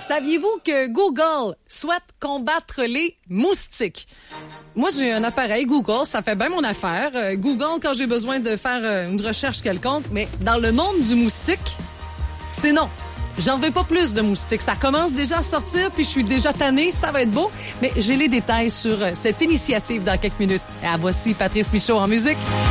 Saviez-vous que Google souhaite combattre les moustiques? Moi, j'ai un appareil Google, ça fait bien mon affaire. Google quand j'ai besoin de faire une recherche quelconque, mais dans le monde du moustique, c'est non. J'en veux pas plus de moustiques. Ça commence déjà à sortir, puis je suis déjà tannée. Ça va être beau. Mais j'ai les détails sur cette initiative dans quelques minutes. Et voici Patrice Michaud en musique.